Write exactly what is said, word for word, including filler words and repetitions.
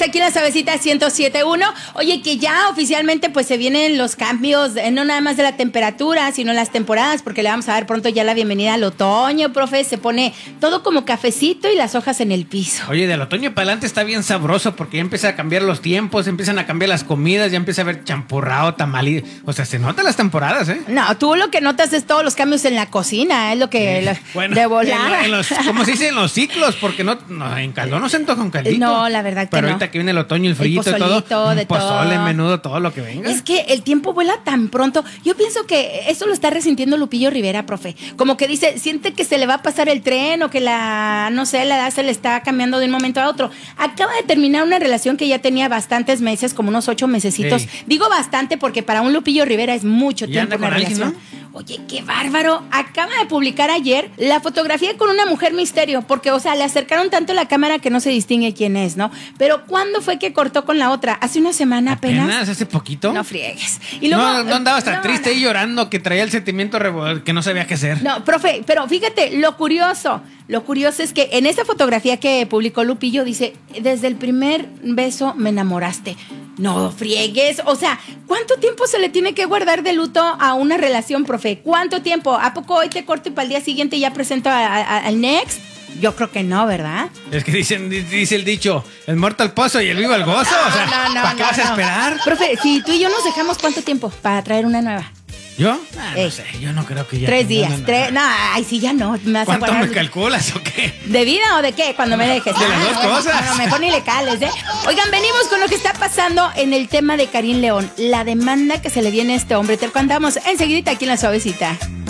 aquí en la Suavecita ciento siete punto uno. Oye, que ya oficialmente pues se vienen los cambios, eh, no nada más de la temperatura, sino las temporadas, porque le vamos a dar pronto ya la bienvenida al otoño, profe. Se pone todo como cafecito y las hojas en el piso. Oye, del otoño para adelante está bien sabroso porque ya empieza a cambiar los tiempos, empiezan a cambiar las comidas, ya empieza a haber champurrado, tamalí. O sea, se notan las temporadas, ¿eh? No, tú lo que notas es todos los cambios en la cocina, es lo que... Eh, lo, bueno, de volar. En, en los, ¿cómo se dice? En los ciclos, porque no, no en caldo no se antoja un caldito. No, la verdad que Pero no. ahorita que viene el otoño, el frío y todo, de pozole, todo. menudo, todo lo que venga. Es que el tiempo vuela tan pronto. Yo pienso que eso lo está resintiendo Lupillo Rivera, profe. Como que dice, siente que se le va a pasar el tren o que la, no sé, la edad se le está cambiando de un momento a otro. Acaba de terminar una relación que ya tenía bastantes meses, como unos ocho mesecitos. Ey. Digo bastante porque para un Lupillo Rivera es mucho ¿Y tiempo anda una con alguien, relación. no? Oye, qué bárbaro. Acaba de publicar ayer la fotografía con una mujer misterio, porque, o sea, le acercaron tanto la cámara que no se distingue quién es, ¿no? Pero ¿cuándo fue que cortó con la otra? ¿Hace una semana apenas? ¿Apenas? ¿Hace poquito? No friegues. Y luego, no, no andaba hasta no, triste no. ahí llorando, que traía el sentimiento revo- que no sabía qué hacer. No, profe, pero fíjate, lo curioso, lo curioso es que en esa fotografía que publicó Lupillo dice, desde el primer beso me enamoraste. No friegues, o sea, ¿cuánto tiempo se le tiene que guardar de luto a una relación, profe? ¿Cuánto tiempo? ¿A poco hoy te corto y para el día siguiente ya presento a- a- al next? Yo creo que no, ¿verdad? Es que dicen, dice el dicho, el muerto al pozo y el vivo al gozo. O sea, No, no, ¿para qué no, vas a no. esperar? Profe, si tú y yo nos dejamos, ¿cuánto tiempo para traer una nueva? ¿Yo? Ah, no Ey. sé, yo no creo que ya. Tres tenga días, una- tres, no, ay, sí, ya no. Me vas a ¿Cuánto guardar- me calculas o qué? ¿De vida o de qué? Cuando me dejes. De las dos bueno, cosas. No, mejor ni le cales, ¿eh? Oigan, venimos con lo que está pasando en el tema de Karim León. La demanda que se le viene a este hombre. Te lo contamos enseguidita aquí en La Suavecita.